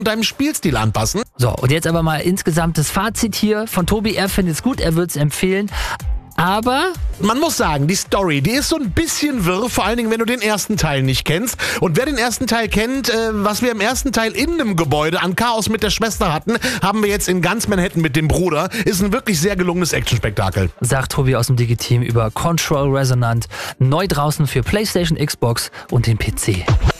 deinem Spielstil anpassen. So, und jetzt aber mal insgesamt das Fazit hier von Tobi. Er findet es gut, er würde es empfehlen. Aber man muss sagen, die Story, die ist so ein bisschen wirr, vor allen Dingen, wenn du den ersten Teil nicht kennst. Und wer den ersten Teil kennt, was wir im ersten Teil in einem Gebäude an Chaos mit der Schwester hatten, haben wir jetzt in ganz Manhattan mit dem Bruder. Ist ein wirklich sehr gelungenes Actionspektakel. sagt Tobi aus dem Digi-Team über Control Resonant, neu draußen für PlayStation, Xbox und den PC.